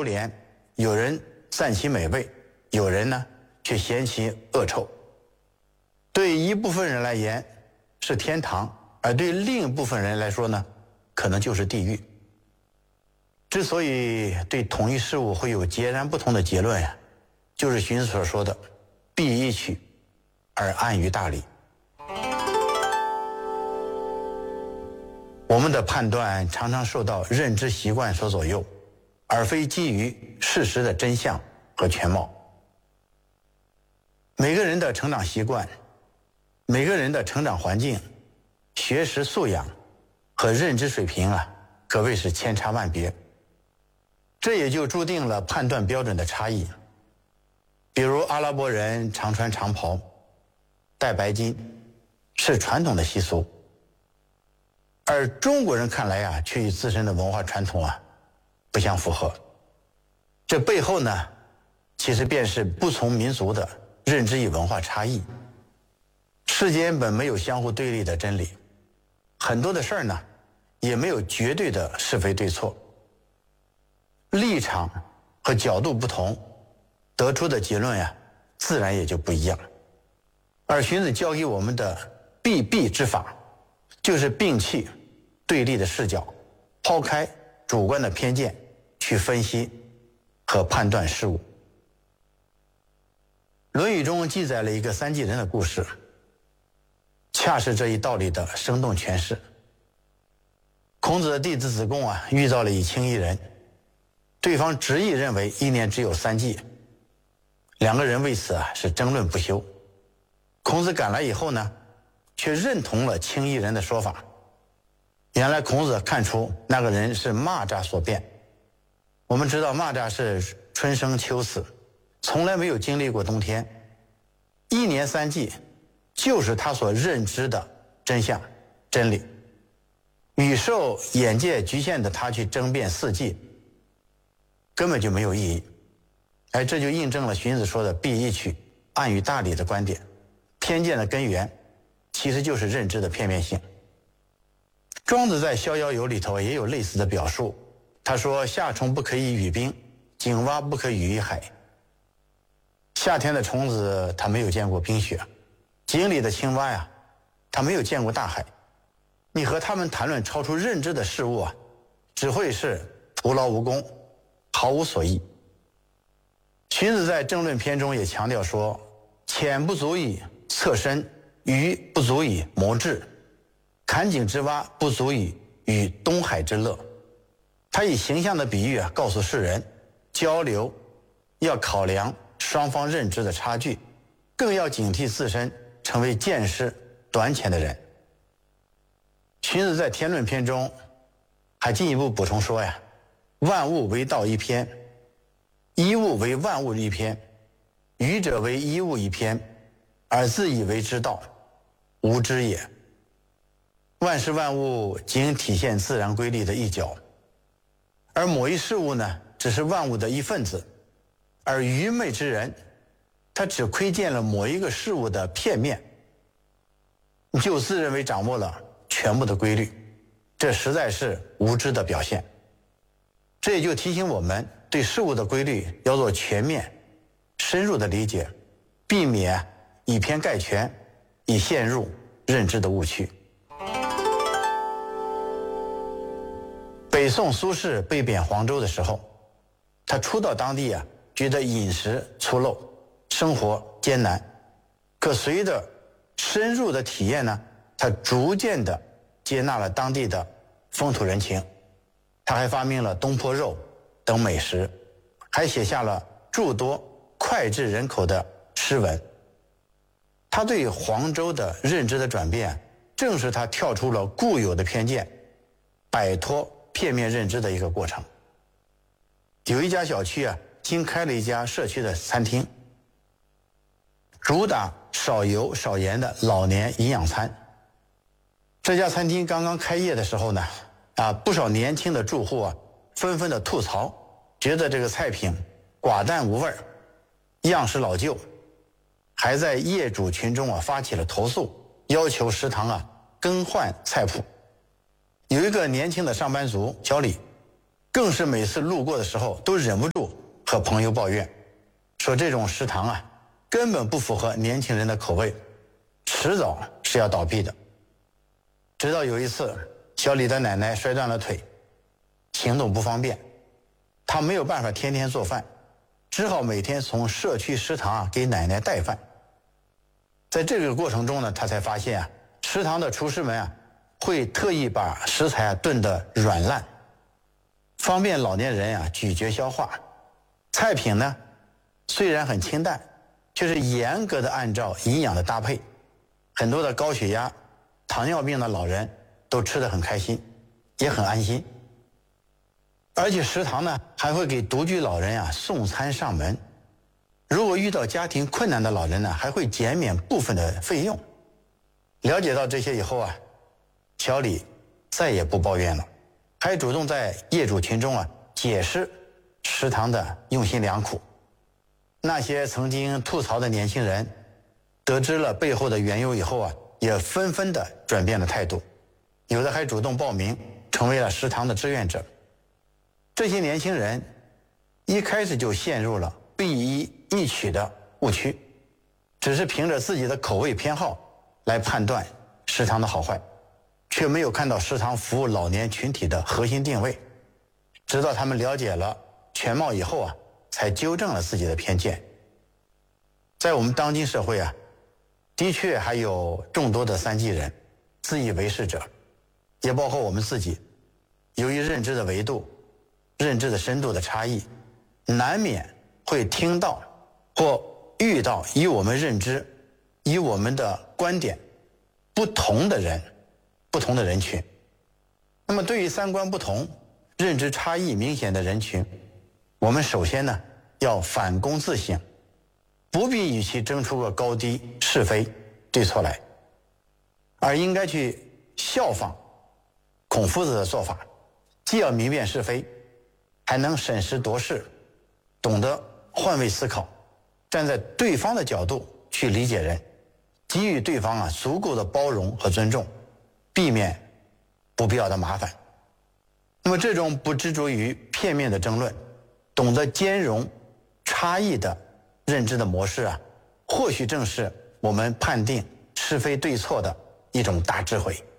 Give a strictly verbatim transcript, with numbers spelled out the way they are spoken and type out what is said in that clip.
流连，有人赞其美味，有人呢却嫌其恶臭。对一部分人来言是天堂，而对另一部分人来说呢，可能就是地狱。之所以对同一事物会有截然不同的结论呀，就是荀子所说的必一取而安于大理。我们的判断常常受到认知习惯所左右，而非基于事实的真相和全貌。每个人的成长习惯，每个人的成长环境、学识素养和认知水平啊，可谓是千差万别。这也就注定了判断标准的差异。比如阿拉伯人常穿长袍，戴白巾，是传统的习俗，而中国人看来啊，却与自身的文化传统啊不相符合。这背后呢，其实便是不同民族的认知与文化差异。世间本没有相互对立的真理，很多的事儿呢，也没有绝对的是非对错。立场和角度不同，得出的结论呀，自然也就不一样。而荀子教给我们的必避之法，就是摒弃对立的视角，抛开主观的偏见，去分析和判断事物。《论语》中记载了一个三季人的故事，恰是这一道理的生动诠释。孔子的弟子子贡啊，遇到了一青衣人，对方执意认为一年只有三季，两个人为此啊是争论不休。孔子赶来以后呢，却认同了青衣人的说法。原来孔子看出那个人是蚂蚱所变。我们知道蚂蚱是春生秋死，从来没有经历过冬天，一年三季就是他所认知的真相真理。与受眼界局限的他去争辩四季，根本就没有意义。而这就印证了荀子说的必一取安于大理的观点。偏见的根源其实就是认知的片面性。庄子在《逍遥游》里头也有类似的表述，他说夏虫不可以语冰，井蛙不可语于海。夏天的虫子它没有见过冰雪，井里的青蛙呀，它没有见过大海。你和他们谈论超出认知的事物啊，只会是徒劳无功，毫无所益。荀子在政论篇中也强调说，浅不足以测深，鱼不足以谋智，坎井之蛙不足以与东海之乐。他以形象的比喻啊，告诉世人，交流要考量双方认知的差距，更要警惕自身成为见识短浅的人。荀子在天论篇中还进一步补充说呀，万物为道一篇，一物为万物一篇，愚者为一物一篇，而自以为之道，无知也。万事万物仅体现自然规律的一角，而某一事物呢，只是万物的一份子。而愚昧之人，他只窥见了某一个事物的片面，就自认为掌握了全部的规律，这实在是无知的表现。这也就提醒我们，对事物的规律要做全面深入的理解，避免以偏概全，以陷入认知的误区。北宋苏轼被贬黄州的时候，他初到当地啊，觉得饮食粗陋，生活艰难。可随着深入的体验呢，他逐渐的接纳了当地的风土人情。他还发明了东坡肉等美食，还写下了诸多脍炙人口的诗文。他对黄州的认知的转变，正是他跳出了固有的偏见，摆脱片面认知的一个过程。有一家小区啊，新开了一家社区的餐厅，主打少油少盐的老年营养餐。这家餐厅刚刚开业的时候呢，啊，不少年轻的住户啊，纷纷的吐槽，觉得这个菜品寡淡无味儿，样式老旧，还在业主群中啊发起了投诉，要求食堂啊更换菜谱。有一个年轻的上班族小李， 更是每次路过的时候都忍不住和朋友抱怨，说这种食堂啊根本不符合年轻人的口味，迟早是要倒闭的。直到有一次，小李的奶奶摔断了腿，行动不方便，他没有办法天天做饭，只好每天从社区食堂啊给奶奶带饭。在这个过程中呢，他才发现啊，食堂的厨师们啊会特意把食材啊炖得软烂，方便老年人啊咀嚼消化。菜品呢虽然很清淡，却是严格的按照营养的搭配，很多的高血压、糖尿病的老人都吃得很开心，也很安心。而且食堂呢还会给独居老人啊送餐上门，如果遇到家庭困难的老人呢，还会减免部分的费用。了解到这些以后啊，小李再也不抱怨了，还主动在业主群中啊解释食堂的用心良苦。那些曾经吐槽的年轻人得知了背后的缘由以后啊，也纷纷的转变了态度，有的还主动报名成为了食堂的志愿者。这些年轻人一开始就陷入了必一易取的误区，只是凭着自己的口味偏好来判断食堂的好坏，却没有看到食堂服务老年群体的核心定位。直到他们了解了全貌以后啊，才纠正了自己的偏见。在我们当今社会啊，的确还有众多的三忌人、自以为是者，也包括我们自己。由于认知的维度、认知的深度的差异，难免会听到或遇到与我们认知、与我们的观点不同的人、不同的人群。那么对于三观不同、认知差异明显的人群，我们首先呢要反躬自省，不必与其争出个高低是非对错来，而应该去效仿孔夫子的做法，既要明辨是非，还能审时度势，懂得换位思考，站在对方的角度去理解人，给予对方啊足够的包容和尊重，避免不必要的麻烦。那么这种不执着于片面的争论，懂得兼容差异的认知的模式啊，或许正是我们判定是非对错的一种大智慧。